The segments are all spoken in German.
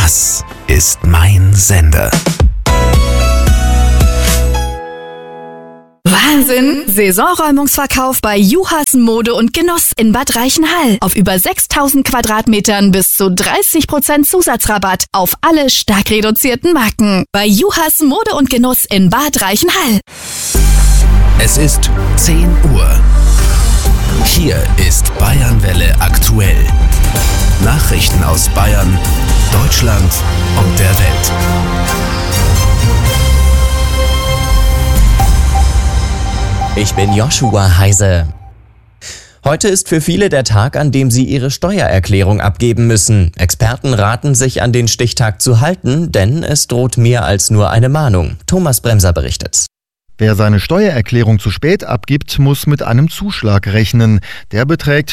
Das ist mein Sender. Wahnsinn! Saisonräumungsverkauf bei Juhas Mode und Genuss in Bad Reichenhall. Auf über 6.000 Quadratmetern bis zu 30% Zusatzrabatt auf alle stark reduzierten Marken. Bei Juhas Mode und Genuss in Bad Reichenhall. Es ist 10 Uhr. Hier ist Bayernwelle aktuell. Nachrichten aus Bayern, Deutschland und der Welt. Ich bin Joshua Heise. Heute ist für viele der Tag, an dem sie ihre Steuererklärung abgeben müssen. Experten raten, sich an den Stichtag zu halten, denn es droht mehr als nur eine Mahnung. Thomas Bremser berichtet. Wer seine Steuererklärung zu spät abgibt, muss mit einem Zuschlag rechnen. Der beträgt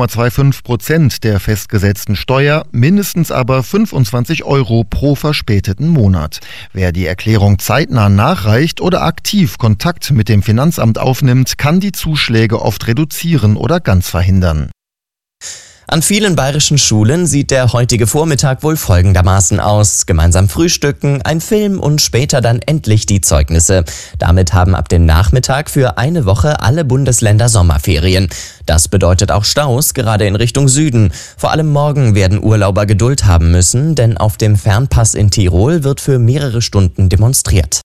0,25% der festgesetzten Steuer, mindestens aber 25 € pro verspäteten Monat. Wer die Erklärung zeitnah nachreicht oder aktiv Kontakt mit dem Finanzamt aufnimmt, kann die Zuschläge oft reduzieren oder ganz verhindern. An vielen bayerischen Schulen sieht der heutige Vormittag wohl folgendermaßen aus. Gemeinsam frühstücken, ein Film und später dann endlich die Zeugnisse. Damit haben ab dem Nachmittag für eine Woche alle Bundesländer Sommerferien. Das bedeutet auch Staus, gerade in Richtung Süden. Vor allem morgen werden Urlauber Geduld haben müssen, denn auf dem Fernpass in Tirol wird für mehrere Stunden demonstriert.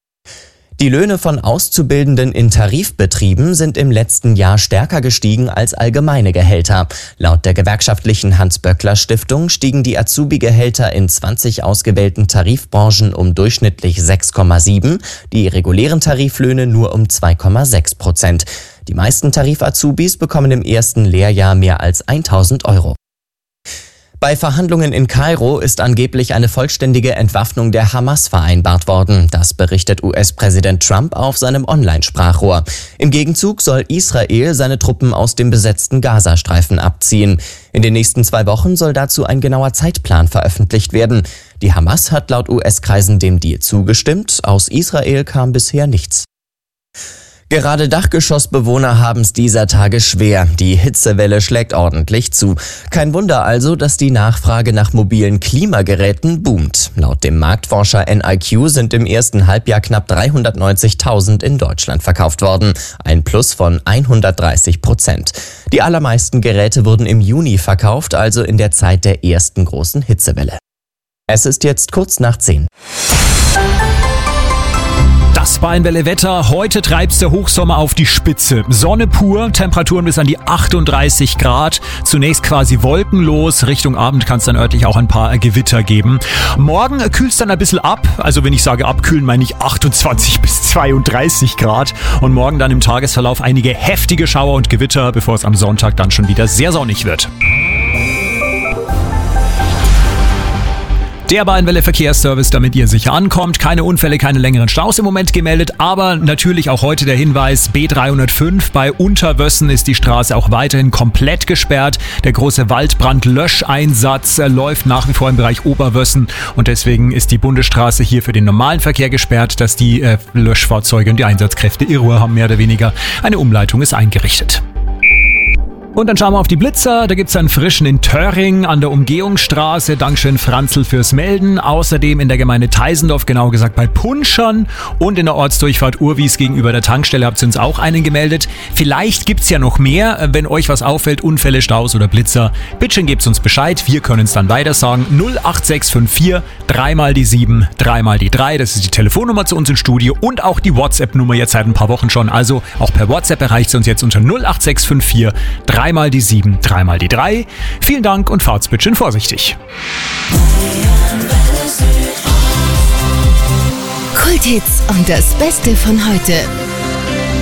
Die Löhne von Auszubildenden in Tarifbetrieben sind im letzten Jahr stärker gestiegen als allgemeine Gehälter. Laut der gewerkschaftlichen Hans-Böckler-Stiftung stiegen die Azubi-Gehälter in 20 ausgewählten Tarifbranchen um durchschnittlich 6,7, die regulären Tariflöhne nur um 2,6%. Die meisten Tarif-Azubis bekommen im ersten Lehrjahr mehr als 1.000 €. Bei Verhandlungen in Kairo ist angeblich eine vollständige Entwaffnung der Hamas vereinbart worden. Das berichtet US-Präsident Trump auf seinem Online-Sprachrohr. Im Gegenzug soll Israel seine Truppen aus dem besetzten Gazastreifen abziehen. In den nächsten 2 Wochen soll dazu ein genauer Zeitplan veröffentlicht werden. Die Hamas hat laut US-Kreisen dem Deal zugestimmt. Aus Israel kam bisher nichts. Gerade Dachgeschossbewohner haben es dieser Tage schwer. Die Hitzewelle schlägt ordentlich zu. Kein Wunder also, dass die Nachfrage nach mobilen Klimageräten boomt. Laut dem Marktforscher NIQ sind im ersten Halbjahr knapp 390.000 in Deutschland verkauft worden. Ein Plus von 130%. Die allermeisten Geräte wurden im Juni verkauft, also in der Zeit der ersten großen Hitzewelle. Es ist jetzt kurz nach 10. Das Bayernwelle-Wetter. Heute treibt's der Hochsommer auf die Spitze. Sonne pur, Temperaturen bis an die 38 Grad. Zunächst quasi wolkenlos. Richtung Abend kann es dann örtlich auch ein paar Gewitter geben. Morgen kühlt's dann ein bisschen ab. Also wenn ich sage abkühlen, meine ich 28 bis 32 Grad. Und morgen dann im Tagesverlauf einige heftige Schauer und Gewitter, bevor es am Sonntag dann schon wieder sehr sonnig wird. Der Bayernwelle Verkehrsservice, damit ihr sicher ankommt. Keine Unfälle, keine längeren Staus im Moment gemeldet, aber natürlich auch heute der Hinweis, B305 bei Unterwössen ist die Straße auch weiterhin komplett gesperrt. Der große Waldbrandlöscheinsatz läuft nach wie vor im Bereich Oberwössen und deswegen ist die Bundesstraße hier für den normalen Verkehr gesperrt, dass die Löschfahrzeuge und die Einsatzkräfte ihre Ruhe haben, mehr oder weniger. Eine Umleitung ist eingerichtet. Und dann schauen wir auf die Blitzer. Da gibt's einen frischen in Töring an der Umgehungsstraße. Dankeschön Franzl fürs Melden. Außerdem in der Gemeinde Teisendorf, genau gesagt bei Punschern. Und in der Ortsdurchfahrt Urwies gegenüber der Tankstelle habt ihr uns auch einen gemeldet. Vielleicht gibt's ja noch mehr. Wenn euch was auffällt, Unfälle, Staus oder Blitzer, bitte gebt's uns Bescheid. Wir können es dann weiter sagen. 08654 3 mal die 7, 3 mal die 3. Das ist die Telefonnummer zu uns im Studio und auch die WhatsApp-Nummer jetzt seit ein paar Wochen schon. Also auch per WhatsApp erreicht sie uns jetzt unter 08654 3 mal die 7, 3 mal die 3. Vielen Dank und fahrt's bitte schön vorsichtig. Kulthits und das Beste von heute.